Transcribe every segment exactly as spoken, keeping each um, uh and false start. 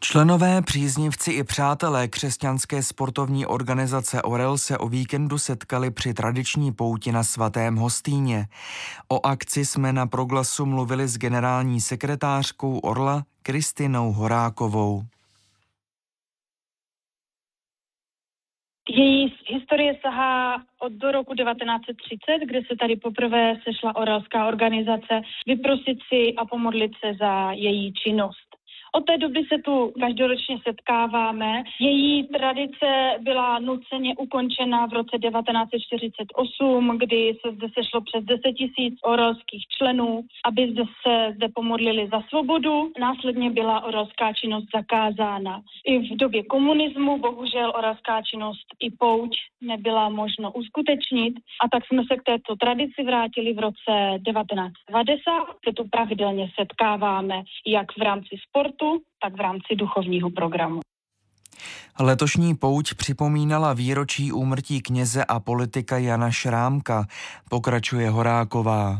Členové, příznivci i přátelé křesťanské sportovní organizace Orel se o víkendu setkali při tradiční pouti na Svatém Hostýně. O akci jsme na Proglasu mluvili s generální sekretářkou Orla Kristinou Horákovou. Její historie sahá od do roku devatenáct set třicet, kde se tady poprvé sešla orelská organizace vyprosit si a pomodlit se za její činnost. Od té doby se tu každoročně setkáváme. Její tradice byla nuceně ukončena v roce devatenáct set čtyřicet osm, kdy se zde sešlo přes deset tisíc orelských členů, aby zde se zde pomodlili za svobodu. Následně byla orelská činnost zakázána. I v době komunismu bohužel orelská činnost i pouť nebyla možno uskutečnit, a tak jsme se k této tradici vrátili v roce devatenáct set devadesát, kde tu pravidelně setkáváme jak v rámci sportu, tak v rámci duchovního programu. Letošní pouť připomínala výročí úmrtí kněze a politika Jana Šrámka, pokračuje Horáková.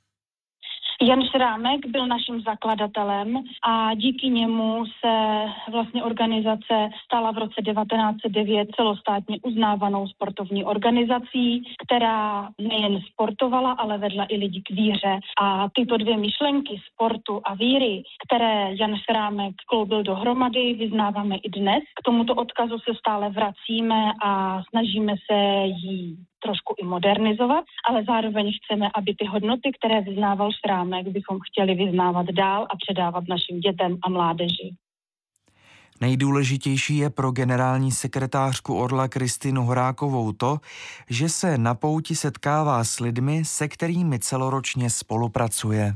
Jan Šrámek byl naším zakladatelem a díky němu se vlastně organizace stala v roce devatenáct set devět celostátně uznávanou sportovní organizací, která nejen sportovala, ale vedla i lidi k víře. A tyto dvě myšlenky sportu a víry, které Jan Šrámek skloubil dohromady, vyznáváme i dnes. K tomuto odkazu se stále vracíme a snažíme se jí trošku i modernizovat, ale zároveň chceme, aby ty hodnoty, které vyznával Šrámek, bychom chtěli vyznávat dál a předávat našim dětem a mládeži. Nejdůležitější je pro generální sekretářku Orla Kristinu Horákovou to, že se na pouti setkává s lidmi, se kterými celoročně spolupracuje.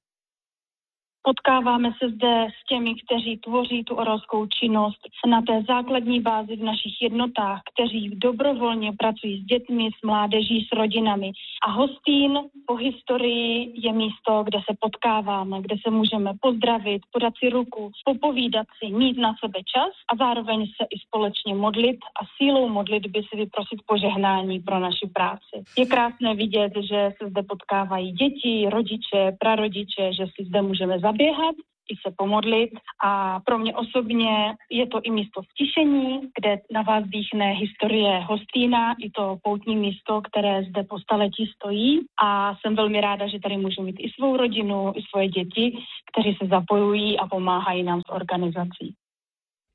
Potkáváme se zde s těmi, kteří tvoří tu orelskou činnost na té základní bázi v našich jednotách, kteří dobrovolně pracují s dětmi, s mládeží, s rodinami. A Hostín po historii je místo, kde se potkáváme, kde se můžeme pozdravit, podat si ruku, popovídat si, mít na sebe čas a zároveň se i společně modlit a sílou modlitby si vyprosit požehnání pro naši práci. Je krásné vidět, že se zde potkávají děti, rodiče, prarodiče, že si zde můžeme zabývat běhat i se pomodlit, a pro mě osobně je to i místo stišení, kde na vás dýchne historie Hostýna, i to poutní místo, které zde po staletí stojí, a jsem velmi ráda, že tady můžu mít i svou rodinu, i svoje děti, kteří se zapojují a pomáhají nám s organizací.